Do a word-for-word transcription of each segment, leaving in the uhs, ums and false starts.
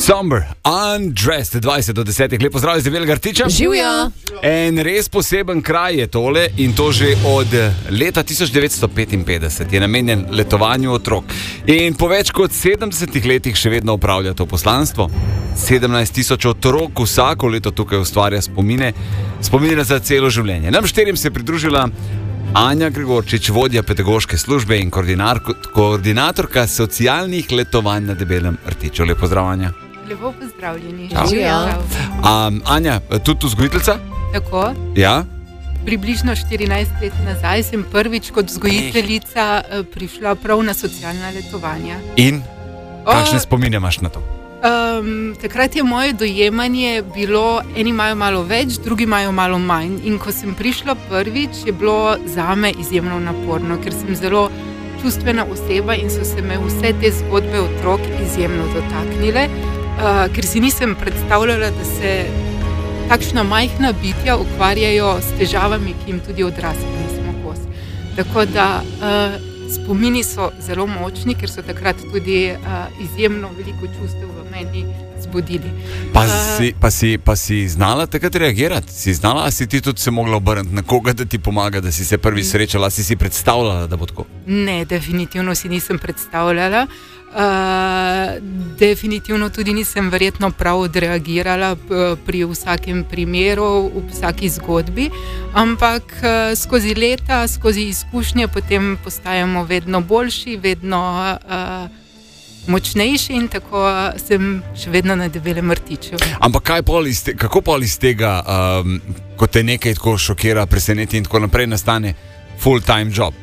Somber, Undressed, dvajset do desetih, lepo zdrav iz Debelega rtiča. Živjo. En res poseben kraj je tole in to že od leta tisoč devetsto petinpetdeset je namenjen letovanju otrok. In po več kot sedemdesetih letih še vedno upravlja to poslanstvo. sedemnajst tisoč otrok vsako leto tukaj ustvarja spomine, spomine za celo življenje. Nam štirim se je pridružila Anja Gregorčič, vodja pedagoške službe in koordinatorka socialnih letovanj na Debelem rtiču. Lepo zdrav, Anja. Lepo pozdravljeni. Um, Anja, tudi vzgojiteljica? Tako. Ja? Približno štirinajst let nazaj sem prvič kot vzgojiteljica prišla prav na socialna letovanja. In? Kakšne o... spomine imaš na to? Um, takrat je moje dojemanje bilo, eni imajo malo več, drugi imajo malo manj. In ko sem prišla prvič, je bilo zame izjemno naporno, ker sem zelo čustvena oseba in so se me vse te zgodbe otrok izjemno dotaknile, uh, ker si nisem predstavljala, da se takšna majhna bitja ukvarjajo s težavami, ki jim tudi odrasli nismo kos. Tako da uh, spomini so zelo močni, ker so takrat tudi uh, izjemno veliko čustev v meni zbudili. Pa si, pa si, pa si znala takrat reagirati? Si znala, a si ti tudi se mogla obrniti na koga, da ti pomaga, da si se prvi srečala, si si predstavljala, da bo tako? Ne, definitivno si nisem predstavljala. Uh, definitivno tudi nisem verjetno prav odreagirala pri vsakem primeru, v vsaki zgodbi, ampak uh, skozi leta, skozi izkušnje potem postajamo vedno boljši, vedno uh, močnejši in tako sem še vedno na Debelem rtiču. Ampak kaj pol iz te, kako pol iz tega, um, ko te nekaj tako šokira, preseneti in tako naprej, nastane full-time job?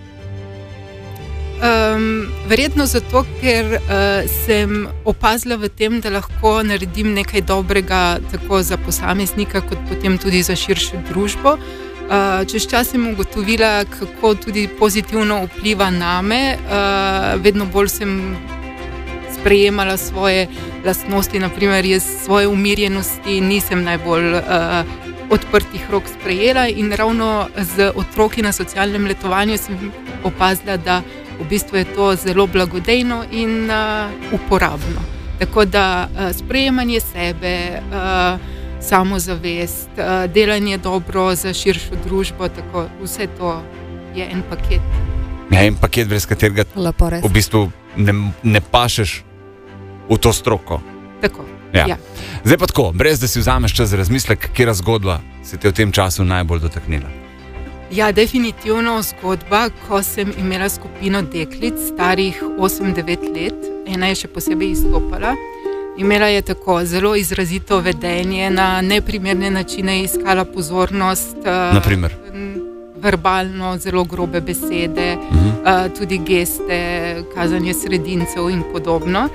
Um, verjetno zato, ker uh, sem opazila v tem, da lahko naredim nekaj dobrega tako za posameznika, kot potem tudi za širšo družbo. Uh, čez čas sem ugotovila, kako tudi pozitivno vpliva name. Uh, vedno bolj sem sprejemala svoje lastnosti, naprimer jaz svoje umirjenosti nisem najbolj uh, odprtih rok sprejela in ravno z otroki na socialnem letovanju sem opazila, da v bistvu je to zelo blagodejno in uh, uporabno. Tako da uh, sprejemanje sebe, uh, samozavest, uh, delanje dobro za širšo družbo, tako vse to je en paket. Ja, en paket, brez katerega v bistvu ne, ne pašeš v to stroko. Tako, ja. ja. Zdaj pa tako, brez da si vzameš čas za razmislek, katera zgodba se te v tem času najbolj dotaknila? Ja, definitivno zgodba, ko sem imela skupino deklic, starih osem devet let. Ena je še posebej izstopala. Imela je tako zelo izrazito vedenje, na neprimerne načine iskala pozornost. Naprimer? Verbalno, zelo grobe besede, uh-huh. tudi geste, kazanje sredincev in podobno.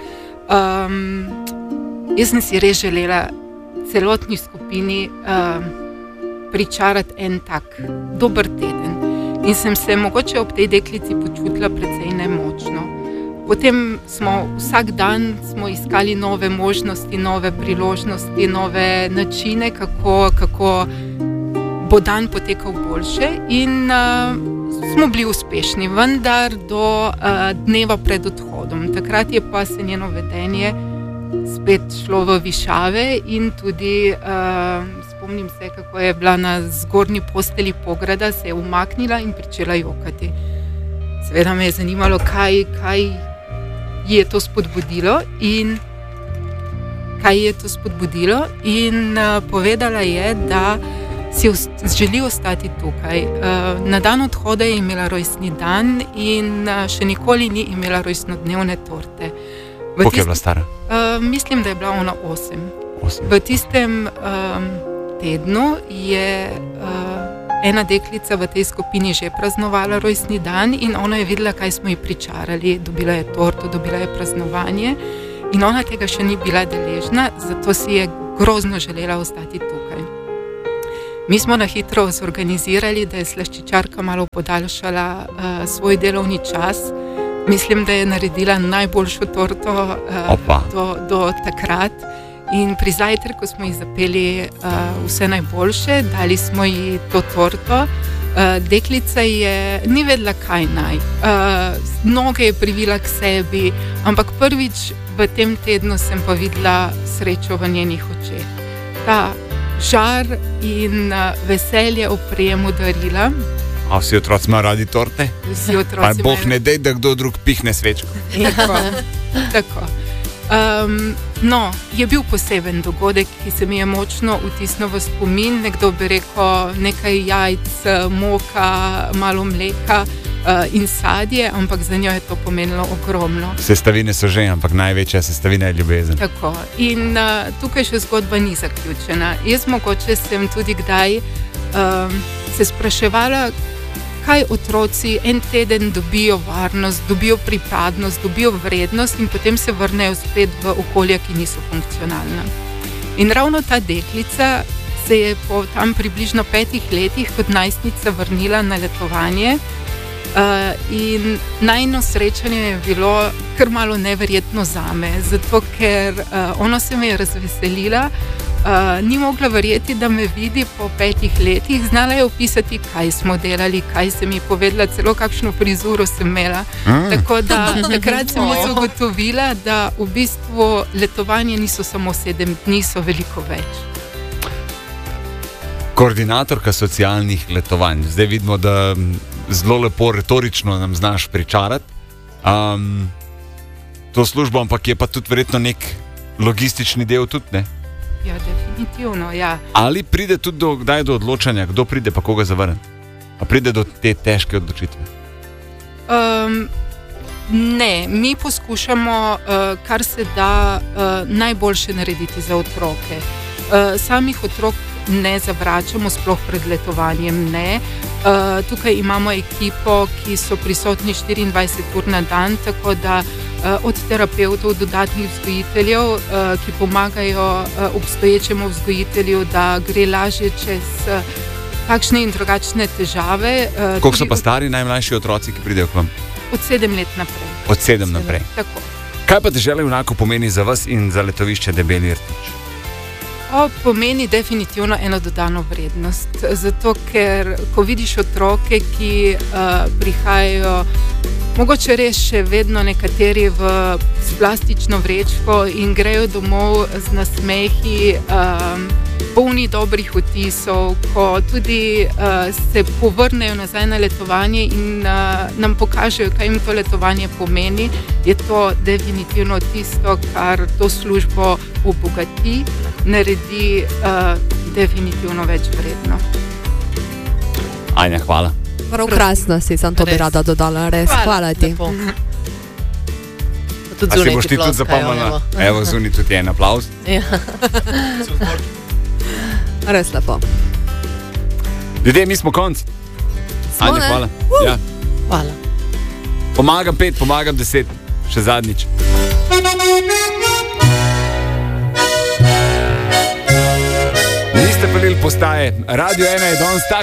Um, jaz sem si res želela celotni skupini um, pričarati en tak dober teden in sem se mogoče ob tej deklici počutila precej nemočno. Potem smo vsak dan smo iskali nove možnosti, nove priložnosti, nove načine, kako, kako bo dan potekal boljše in uh, smo bili uspešni, vendar do uh, dneva pred odhodom. Takrat je pa se njeno vedenje spet šlo v višave in tudi uh, spomnim se, kako je bila na zgornji posteli pograda, se je umaknila in pričela jokati. Seveda me je zanimalo, kaj, kaj je to spodbudilo in kaj je to spodbudilo in uh, povedala je, da si želi ostati tukaj. Uh, na dan odhoda je imela rojstni dan in uh, še nikoli ni imela rojstnodnevne torte. Koliko je bila stara? Uh, mislim, da je bila ona osem. osem. V tistem um, tednu je uh, ena deklica v tej skupini že praznovala rojstni dan in ona je videla, kaj smo ji pričarali. Dobila je torto, dobila je praznovanje in ona tega še ni bila deležna, zato si je grozno želela ostati tukaj. Mi smo na hitro zorganizirali, da je slaščičarka malo podaljšala uh, svoj delovni čas. Mislim, da je naredila najboljšo torto uh, do, do takrat. In pri zajtrku smo ji zapeli uh, vse najboljše, dali smo ji to torto. Uh, deklica je ni vedela, kaj naj. Uh, noge je privila k sebi, ampak prvič v tem tednu sem pa videla srečo v njenih očeh. Ta žar in uh, veselje ob prejemu darila. A vsi otroci imajo radi torte? Vsi otroci Pa Bog imajo- ne dej, da kdo drug pihne svečko. Tako. Tako. Um, no, je bil poseben dogodek, ki se mi je močno vtisnil v spomin. Nekdo bi rekel nekaj jajc, moka, malo mleka uh, in sadje, ampak za njo je to pomenilo ogromno. Sestavine so že, ampak največja sestavina je ljubezen. Tako. In uh, tukaj še zgodba ni zaključena. Jaz mogoče sem tudi kdaj um, se spraševala, kaj otroci en teden dobijo varnost, dobijo pripadnost, dobijo vrednost in potem se vrnejo spet v okolja, ki niso funkcionalna. In ravno ta deklica se je po tam približno petih letih kot najstnica vrnila na letovanje uh, in najino srečanje je bilo kar malo neverjetno zame, zato ker uh, ona se me je razveselila. Uh, ni mogla verjeti, da me vidi po petih letih, znala je opisati, kaj smo delali, kaj sem ji povedala, celo kakšno frizuro sem imela. Mm. Tako da takrat sem jaz ugotovila, da v bistvu letovanje niso samo sedem dni, so veliko več. Koordinatorka socialnih letovanj. Zdaj vidimo, da m, zelo lepo retorično nam znaš pričarati um, to službo, ampak je pa tudi verjetno nek logistični del tudi, ne? Ja, definitivno, ja. Ali pride tudi do, kdaj do odločanja, kdo pride pa koga zavrne? A pride do te težke odločitve? Um, ne, mi poskušamo uh, kar se da uh, najboljše narediti za otroke. Uh, samih otrok ne zavračamo, sploh pred letovanjem ne. Uh, tukaj imamo ekipo, ki so prisotni štiriindvajset ur na dan, tako da uh, od terapevtov, dodatnih vzgojiteljev, uh, ki pomagajo uh, obstoječemu vzgojitelju, da gre lažje čez uh, takšne in drugačne težave. Uh, Koliko so tudi pa stari najmlajši otroci, ki pridejo k vam? Od sedem let naprej. Od sedem naprej. Tako. Kaj pa dežela junakov pomeni za vas in za letovišče Debeli rtič? O, pomeni definitivno eno dodano vrednost. Zato, ker ko vidiš otroke, ki uh, prihajajo, mogoče res še vedno nekateri v s plastično vrečko in grejo domov z nasmehi, um, polni dobrih vtisov, ko tudi uh, se povrnejo nazaj na letovanje in uh, nam pokažejo, kaj jim to letovanje pomeni, je to definitivno tisto, kar to službo obogati, naredi uh, definitivno več vredno. Anja, hvala. Prav krasno si, sem to bi Res. rada dodala, res. Hvala ti. lepo. Pa tudi A si zunaj boš ti ti tudi ploskajo, zapomnila? evo. Evo, zunaj tudi en aplavz. Ja. Res lepo. Ljudje, mi smo konc. Smo, Anja, ne? hvala. Ja. Hvala. Pomagam pet, pomagam deset. Še zadnjič. Niste pelili postaje. Radio ena je danes tak